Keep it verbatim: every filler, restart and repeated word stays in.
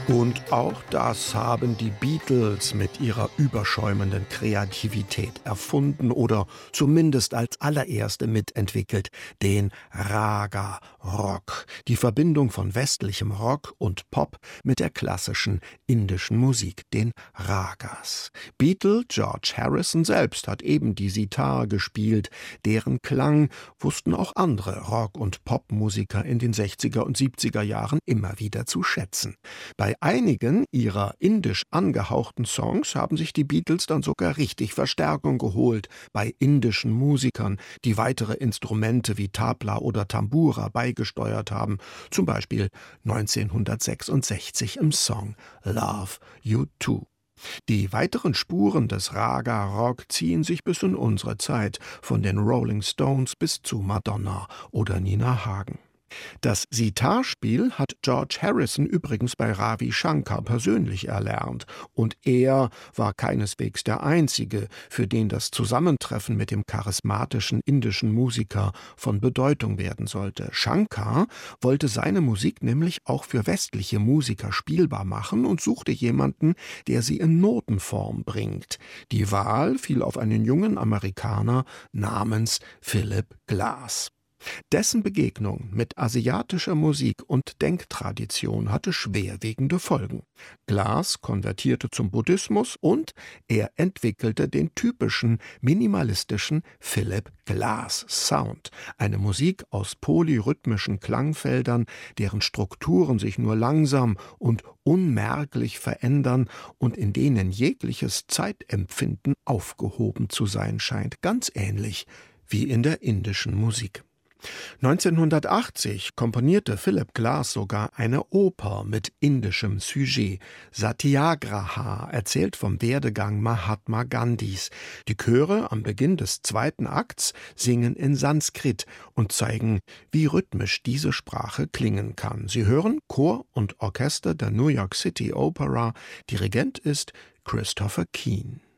Und auch das haben die Beatles mit ihrer überschäumenden Kreativität erfunden oder zumindest als allererste mitentwickelt, den Raga Rock, die Verbindung von westlichem Rock und Pop mit der klassischen indischen Musik, den Ragas. Beatle George Harrison selbst hat eben die Sitar gespielt, deren Klang wussten auch andere Rock- und Popmusiker in den sechziger und siebziger Jahren immer wieder zu schätzen. Bei einigen ihrer indisch angehauchten Songs haben sich die Beatles dann sogar richtig Verstärkung geholt bei indischen Musikern, die weitere Instrumente wie Tabla oder Tambura beigesteuert haben, zum Beispiel neunzehnhundertsechsundsechzig im Song Love You Too. Die weiteren Spuren des Raga Rock ziehen sich bis in unsere Zeit, von den Rolling Stones bis zu Madonna oder Nina Hagen. Das Sitarspiel hat George Harrison übrigens bei Ravi Shankar persönlich erlernt, und er war keineswegs der Einzige, für den das Zusammentreffen mit dem charismatischen indischen Musiker von Bedeutung werden sollte. Shankar wollte seine Musik nämlich auch für westliche Musiker spielbar machen und suchte jemanden, der sie in Notenform bringt. Die Wahl fiel auf einen jungen Amerikaner namens Philip Glass. Dessen Begegnung mit asiatischer Musik und Denktradition hatte schwerwiegende Folgen. Glass konvertierte zum Buddhismus und er entwickelte den typischen minimalistischen Philip Glass Sound, eine Musik aus polyrhythmischen Klangfeldern, deren Strukturen sich nur langsam und unmerklich verändern und in denen jegliches Zeitempfinden aufgehoben zu sein scheint, ganz ähnlich wie in der indischen Musik. neunzehnhundertachtzig komponierte Philip Glass sogar eine Oper mit indischem Sujet. Satyagraha erzählt vom Werdegang Mahatma Gandhis. Die Chöre am Beginn des zweiten Akts singen in Sanskrit und zeigen, wie rhythmisch diese Sprache klingen kann. Sie hören Chor und Orchester der New York City Opera. Dirigent ist Christopher Keane.